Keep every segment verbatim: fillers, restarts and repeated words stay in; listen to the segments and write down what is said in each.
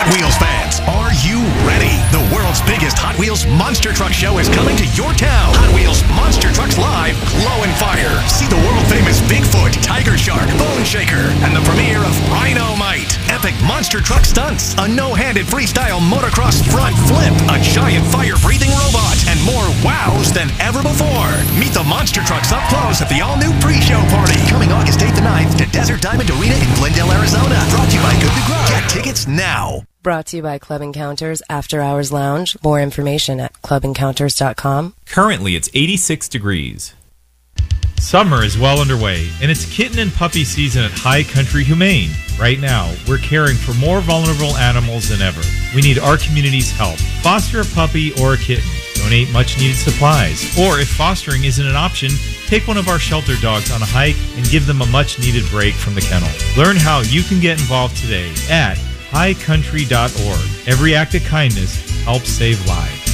Wheels fans, are you ready? The world's biggest Hot Wheels Monster Truck Show is coming to your town. Hot Wheels Monster Trucks Live, Glow and Fire. See the world-famous Bigfoot, Tiger Shark, Bone Shaker, and the premiere of Rhino-Mite. Epic monster truck stunts, a no-handed freestyle motocross front flip, a giant fire-breathing robot, and more wows than ever before. Meet the monster trucks up close at the all-new pre-show party. Coming August eighth and ninth to Desert Diamond Arena in Glendale, Arizona. Brought to you by Good to Grow. Get tickets now. Brought to you by Club Encounters After Hours Lounge. More information at club encounters dot com. Currently, it's eighty-six degrees. Summer is well underway, and it's kitten and puppy season at High Country Humane. Right now, we're caring for more vulnerable animals than ever. We need our community's help. Foster a puppy or a kitten. Donate much-needed supplies. Or if fostering isn't an option, take one of our shelter dogs on a hike and give them a much-needed break from the kennel. Learn how you can get involved today at high country dot org. Every act of kindness helps save lives.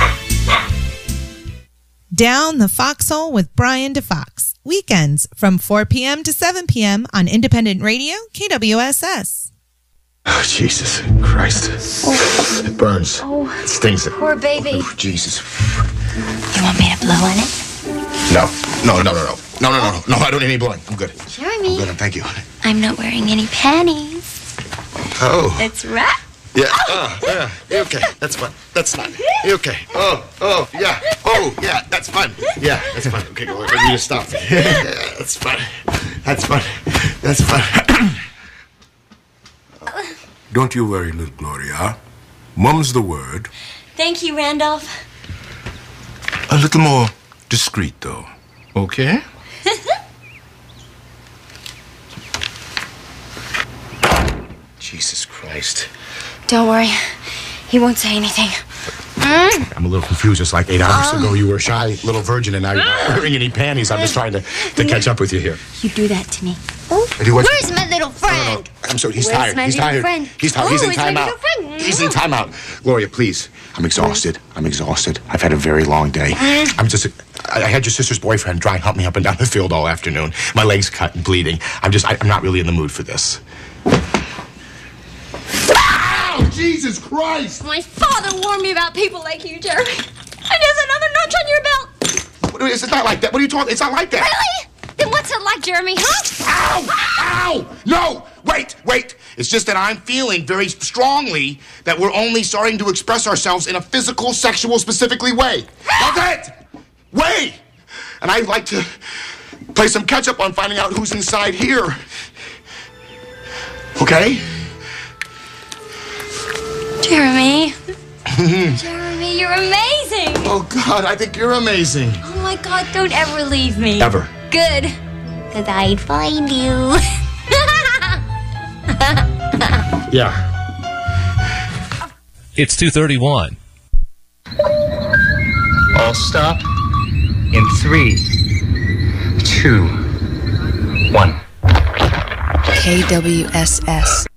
Down the Foxhole with Brian DeFox. Weekends from four p.m. to seven p.m. on Independent Radio, K W S S. Oh, Jesus Christ. Oh. It burns. Oh. It stings. Poor baby. Oh, Jesus. You want me to blow on it? No. No, no, no, no. No, no, no. No, I don't need any blowing. I'm good. Jeremy. I'm good. Thank you. I'm not wearing any panties. Oh. That's right. Yeah. Oh, yeah. You're okay. That's fine. That's not. You're okay. Oh, oh, yeah. Oh, yeah. That's fine. Yeah, that's fine. Okay, go. I need to stop. Yeah, that's fine. That's fine. That's fine. Don't you worry, little Gloria. Mum's the word. Thank you, Randolph. A little more discreet, though. Okay? Jesus Christ. Don't worry. He won't say anything. Mm. I'm a little confused. Just like eight hours oh. ago, you were a shy little virgin, and now you're not wearing any panties. I'm just trying to, to catch up with you here. You do that to me. Oh, do what? Where's my little friend? No, no, no. I'm sorry. He's Where's tired. My he's little tired. Friend? He's tired. Oh, he's in it's my timeout. little friend. He's in timeout. Gloria, please. I'm exhausted. I'm exhausted. I've had a very long day. Mm. I'm just. I had your sister's boyfriend try and help me up and down the field all afternoon. My legs cut and bleeding. I'm just. I, I'm not really in the mood for this. Ow! Jesus Christ! My father warned me about people like you, Jeremy. And there's another notch on your belt. What, it's not like that. What are you talking? It's not like that. Really? Then what's it like, Jeremy, huh? Ow! Ow! No! Wait, wait. It's just that I'm feeling very strongly that we're only starting to express ourselves in a physical, sexual, specifically way. That's it! Way! And I'd like to play some catch-up on finding out who's inside here. Okay? Jeremy. Jeremy, you're amazing. Oh, God, I think you're amazing. Oh, my God, don't ever leave me. Ever. Good. Because I'd find you. Yeah. It's two thirty-one. All stop in three, two, one. K W S S.